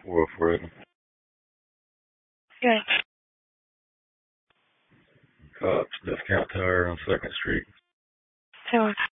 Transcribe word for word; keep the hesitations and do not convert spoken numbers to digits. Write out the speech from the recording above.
four oh four eight. Good. Cops, Discount Tire on second Street. So